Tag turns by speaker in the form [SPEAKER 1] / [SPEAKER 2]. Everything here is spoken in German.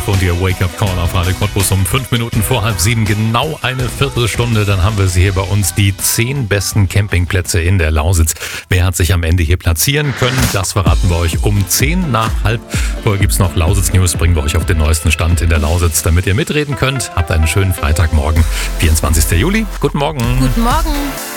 [SPEAKER 1] und Ihr Wake-up-Call auf Radio Cottbus um 5 Minuten vor halb 7. Genau eine Viertelstunde, dann haben wir Sie hier bei uns, die 10 besten Campingplätze in der Lausitz. Wer hat sich am Ende hier platzieren können? Das verraten wir euch um 10 nach halb. Vorher gibt es noch Lausitz News, bringen wir euch auf den neuesten Stand in der Lausitz, damit ihr mitreden könnt. Habt einen schönen Freitagmorgen, 24. Juli. Guten Morgen.
[SPEAKER 2] Guten Morgen.